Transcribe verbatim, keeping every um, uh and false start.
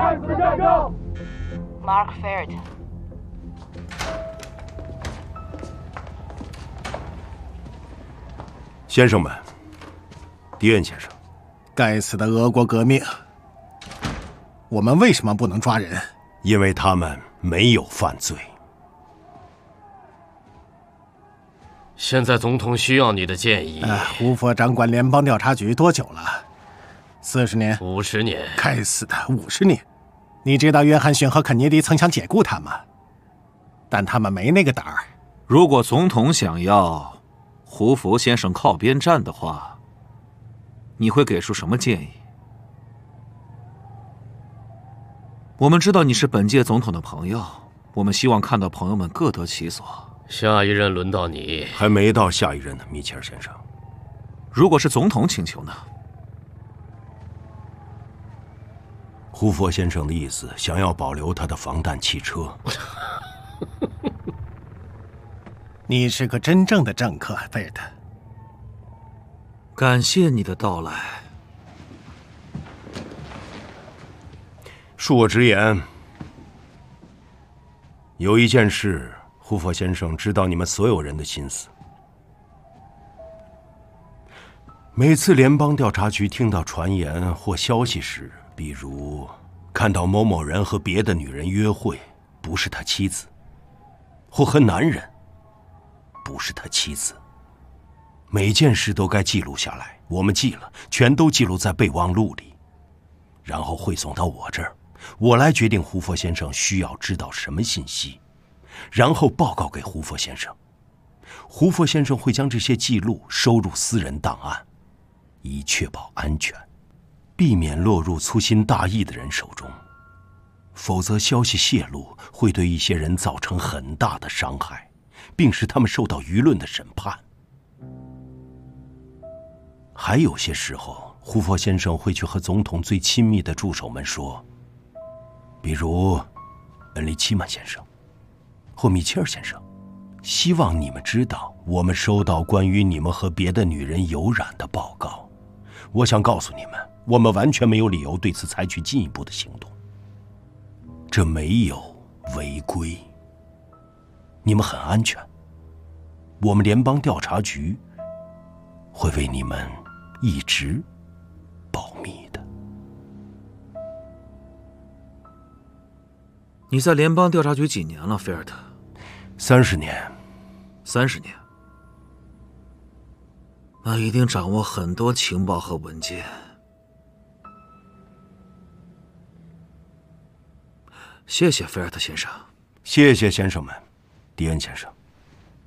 战死战争。 Mark Ferret。 先生们，迪恩先生， 该死的俄国革命！我们为什么不能抓人？ 因为他们没有犯罪。 现在总统需要你的建议。 呃，胡佛掌管联邦调查局多久了？四十年？ 五十年？ 该死的，五十年！你知道约翰逊和肯尼迪曾想解雇他吗？但他们没那个胆儿。 如果总统想要胡佛先生靠边站的话，你会给出什么建议？我们知道你是本届总统的朋友，我们希望看到朋友们各得其所。 下一任轮到你。 还没到下一任呢，米切尔先生。 如果是总统请求呢？ 胡佛先生的意思，想要保留他的防弹汽车。 你是个真正的政客，菲尔德。 感谢你的到来。 恕我直言，有一件事。胡佛先生知道你们所有人的心思。每次联邦调查局听到传言或消息时，比如看到某某人和别的女人约会，不是他妻子，或和男人，不是他妻子，每件事都该记录下来。我们记了，全都记录在备忘录里，然后汇总到我这儿，我来决定胡佛先生需要知道什么信息。然后报告给胡佛先生，胡佛先生会将这些记录收入私人档案，以确保安全，避免落入粗心大意的人手中。否则，消息泄露会对一些人造成很大的伤害，并使他们受到舆论的审判。还有些时候，胡佛先生会去和总统最亲密的助手们说，比如恩利奇曼先生或米切尔先生，希望你们知道，我们收到关于你们和别的女人有染的报告。我想告诉你们，我们完全没有理由对此采取进一步的行动。这没有违规，你们很安全。我们联邦调查局会为你们一直保密的。 你在联邦调查局几年了，菲尔特？ 三十年。 三十年。那一定掌握很多情报和文件。谢谢，菲尔特先生。 谢谢先生们，迪恩先生。